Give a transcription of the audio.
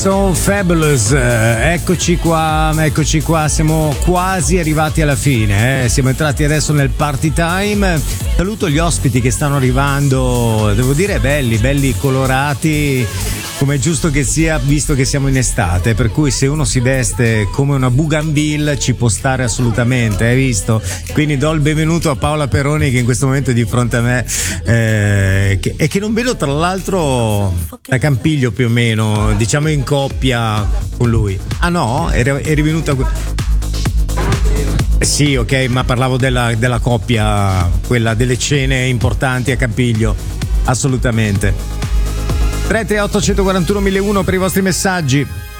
So Fabulous, eccoci qua, siamo quasi arrivati alla fine, siamo entrati adesso nel party time. Saluto gli ospiti che stanno arrivando, devo dire belli colorati, come è giusto che sia, visto che siamo in estate, per cui se uno si veste come una bougainville ci può stare assolutamente, hai visto? Quindi do il benvenuto a Paola Peroni, che in questo momento è di fronte a me, e che non vedo tra l'altro da Campiglio più o meno, diciamo in coppia con lui. Ah no? Eri venuta sì, ok, ma parlavo della coppia, quella delle cene importanti a Campiglio, assolutamente. 338 141 1001 per i vostri messaggi.